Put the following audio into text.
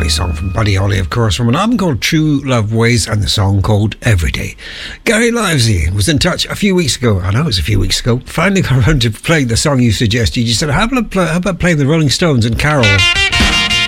lovely song from Buddy Holly, of course, from an album called True Love Ways, and the song called Everyday. Gary Livesey was in touch a few weeks ago. I know it was a few weeks ago. Finally got around to playing the song you suggested. You said, how about playing the Rolling Stones and Carol?